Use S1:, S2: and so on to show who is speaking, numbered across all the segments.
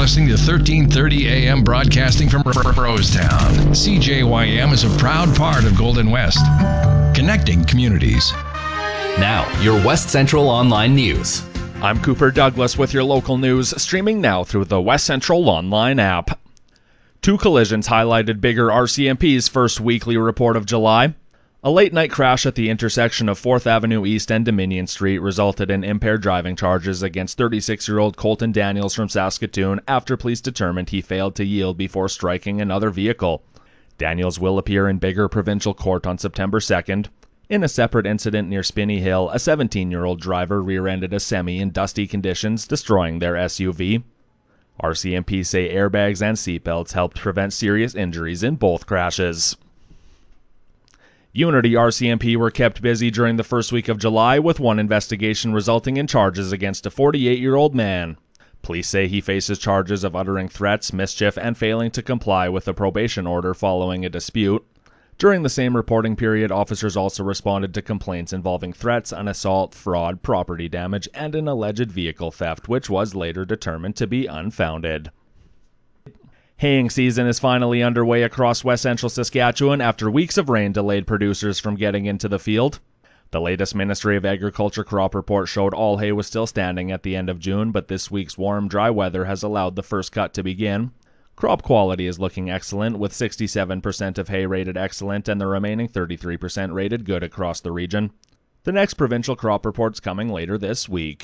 S1: listening to 1330 AM broadcasting from Rosetown. CJYM is a proud part of Golden West, connecting communities.
S2: Now, your West Central Online News.
S3: I'm Cooper Douglas with your local news, streaming now through the West Central Online app. 2 collisions highlighted Biggar RCMP's first weekly report of July. A late-night crash at the intersection of 4th Avenue East and Dominion Street resulted in impaired driving charges against 36-year-old Colton Daniels from Saskatoon after police determined he failed to yield before striking another vehicle. Daniels will appear in Biggar Provincial Court on September 2nd. In a separate incident near Spinney Hill, a 17-year-old driver rear-ended a semi in dusty conditions, destroying their SUV. RCMP say airbags and seatbelts helped prevent serious injuries in both crashes. Unity RCMP were kept busy during the first week of July with one investigation resulting in charges against a 48-year-old man. Police say he faces charges of uttering threats, mischief, and failing to comply with a probation order following a dispute. During the same reporting period, officers also responded to complaints involving threats, an assault, fraud, property damage, and an alleged vehicle theft, which was later determined to be unfounded. Haying season is finally underway across West Central Saskatchewan after weeks of rain delayed producers from getting into the field. The latest Ministry of Agriculture crop report showed all hay was still standing at the end of June, but this week's warm, dry weather has allowed the first cut to begin. Crop quality is looking excellent, with 67% of hay rated excellent and the remaining 33% rated good across the region. The next provincial crop report's coming later this week.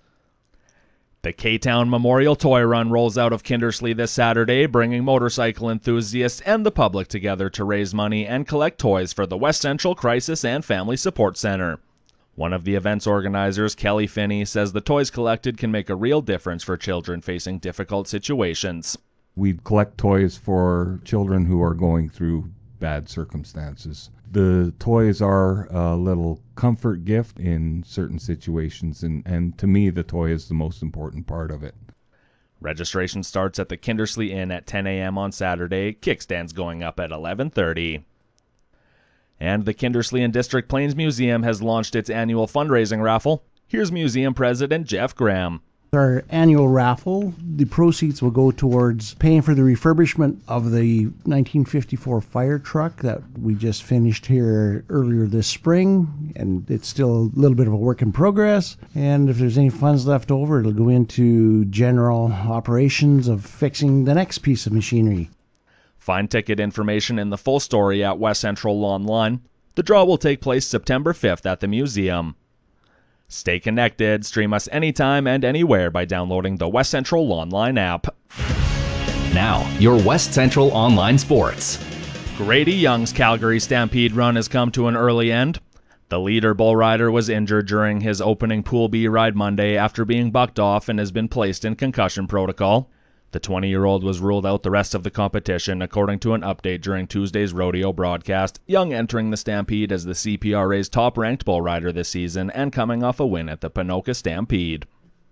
S3: The K-Town Memorial Toy Run rolls out of Kindersley this Saturday, bringing motorcycle enthusiasts and the public together to raise money and collect toys for the West Central Crisis and Family Support Center. One of the event's organizers, Kelly Finney, says the toys collected can make a real difference for children facing difficult situations.
S4: We collect toys for children who are going through bad circumstances. The toys are a little comfort gift in certain situations, and to me, the toy is the most important part of it.
S3: Registration starts at the Kindersley Inn at 10 a.m. on Saturday, kickstands going up at 11:30. And the Kindersley and District Plains Museum has launched its annual fundraising raffle. Here's Museum President Jeff Graham.
S5: Our annual raffle, the proceeds will go towards paying for the refurbishment of the 1954 fire truck that we just finished here earlier this spring, and it's still a little bit of a work in progress. And if there's any funds left over, it'll go into general operations of fixing the next piece of machinery.
S3: Find ticket information in the full story at West Central Online. The draw will take place September 5th at the museum. Stay connected. Stream us anytime and anywhere by downloading the West Central Online app.
S2: Now, your West Central Online Sports.
S3: Grady Young's Calgary Stampede run has come to an early end. The leader bull rider was injured during his opening Pool B ride Monday after being bucked off and has been placed in concussion protocol. The 20-year-old was ruled out the rest of the competition, according to an update during Tuesday's rodeo broadcast. Young entering the Stampede as the CPRA's top-ranked bull rider this season and coming off a win at the Ponoka Stampede.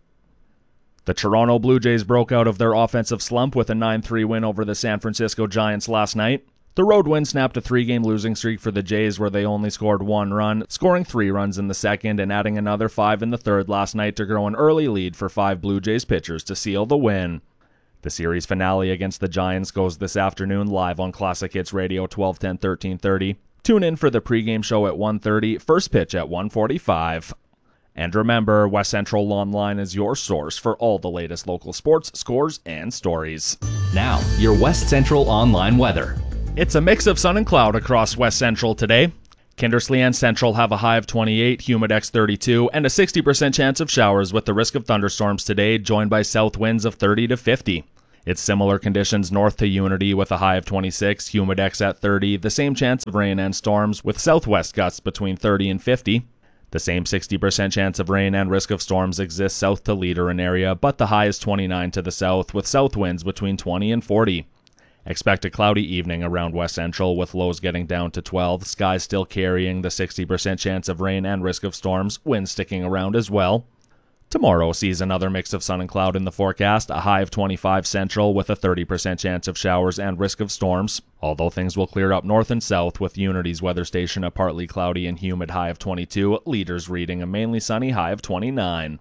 S3: The Toronto Blue Jays broke out of their offensive slump with a 9-3 win over the San Francisco Giants last night. The road win snapped a 3-game losing streak for the Jays where they only scored 1 run, scoring 3 runs in the second and adding another 5 in the third last night to grow an early lead for 5 Blue Jays pitchers to seal the win. The series finale against the Giants goes this afternoon live on Classic Hits Radio 1210 1330. Tune in for the pregame show at 1:30, first pitch at 1:45. And remember, West Central Online is your source for all the latest local sports, scores, and stories.
S2: Now, your West Central Online weather.
S3: It's a mix of sun and cloud across West Central today. Kindersley and Central have a high of 28, Humidex 32, and a 60% chance of showers with the risk of thunderstorms today, joined by south winds of 30 to 50. It's similar conditions north to Unity with a high of 26, Humidex at 30, the same chance of rain and storms with southwest gusts between 30 and 50. The same 60% chance of rain and risk of storms exists south to Leader area, but the high is 29 to the south with south winds between 20 and 40. Expect a cloudy evening around West Central with lows getting down to 12, skies still carrying the 60% chance of rain and risk of storms, winds sticking around as well. Tomorrow sees another mix of sun and cloud in the forecast, a high of 25 Central with a 30% chance of showers and risk of storms, although things will clear up north and south with Unity's weather station a partly cloudy and humid high of 22, Leaders reading a mainly sunny high of 29.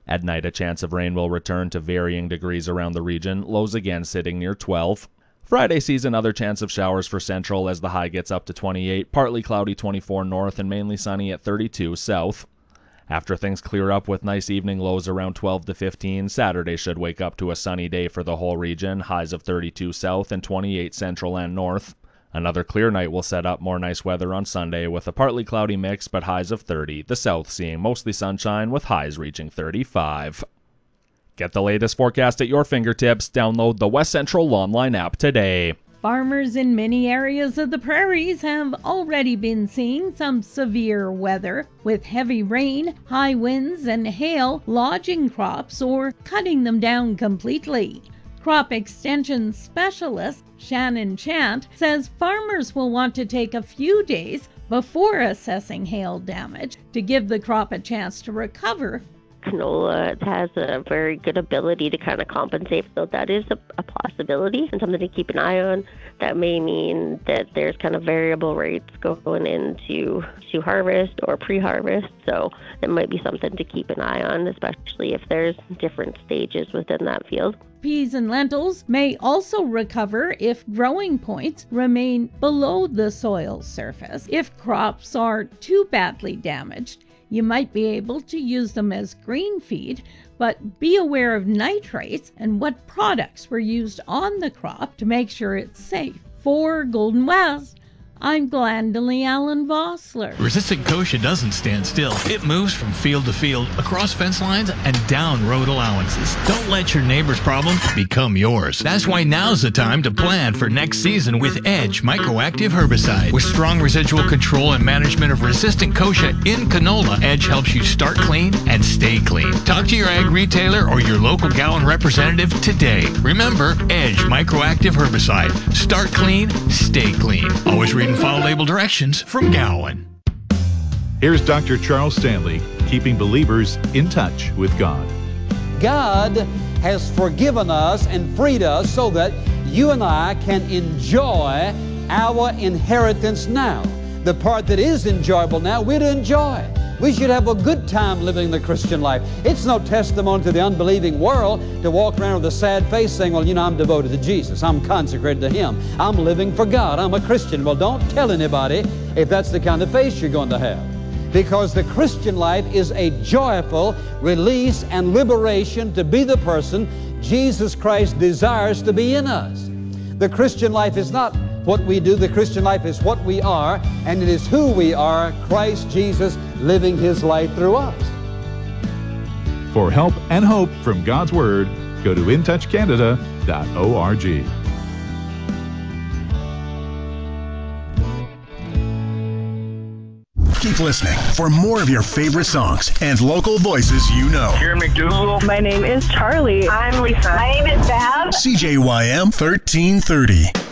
S3: At night, a chance of rain will return to varying degrees around the region, lows again sitting near 12. Friday sees another chance of showers for Central as the high gets up to 28, partly cloudy 24 north and mainly sunny at 32 south. After things clear up with nice evening lows around 12 to 15, Saturday should wake up to a sunny day for the whole region, highs of 32 south and 28 central and north. Another clear night will set up more nice weather on Sunday with a partly cloudy mix but highs of 30, the south seeing mostly sunshine with highs reaching 35. Get the latest forecast at your fingertips. Download the West Central online app today.
S6: Farmers in many areas of the prairies have already been seeing some severe weather, with heavy rain, high winds, and hail lodging crops or cutting them down completely. Crop extension specialist Shannon Chant says farmers will want to take a few days before assessing hail damage to give the crop a chance to recover.
S7: Canola has a very good ability to kind of compensate, so that is a possibility and something to keep an eye on. That may mean that there's kind of variable rates going into harvest or pre-harvest, so it might be something to keep an eye on, especially if there's different stages within that field.
S6: Peas and lentils may also recover if growing points remain below the soil surface. If crops are too badly damaged, you might be able to use them as green feed, but be aware of nitrates and what products were used on the crop to make sure it's safe. For Golden West, I'm Glendalee Allen Vossler.
S8: Resistant kochia doesn't stand still. It moves from field to field, across fence lines, and down road allowances. Don't let your neighbor's problem become yours. That's why now's the time to plan for next season with Edge Microactive Herbicide. With strong residual control and management of resistant kochia in canola, Edge helps you start clean and stay clean. Talk to your ag retailer or your local Gowan representative today. Remember, Edge Microactive Herbicide. Start clean, stay clean. Always read and follow label directions from Gowan.
S9: Here's Dr. Charles Stanley, keeping believers in touch with God.
S10: God has forgiven us and freed us so that you and I can enjoy our inheritance now. The part that is enjoyable now, we're to enjoy. We should have a good time living the Christian life. It's no testimony to the unbelieving world to walk around with a sad face saying, well, I'm devoted to Jesus. I'm consecrated to Him. I'm living for God. I'm a Christian. Well, don't tell anybody if that's the kind of face you're going to have. Because the Christian life is a joyful release and liberation to be the person Jesus Christ desires to be in us. The Christian life is not what we do. The Christian life is what we are, and it is who we are, Christ Jesus living His life through us.
S9: For help and hope from God's Word, go to intouchcanada.org.
S11: Keep listening for more of your favorite songs and local voices you know.
S12: Karen McDougal.
S13: My name is Charlie.
S14: I'm Lisa.
S13: My name is Bab.
S11: CJYM 1330.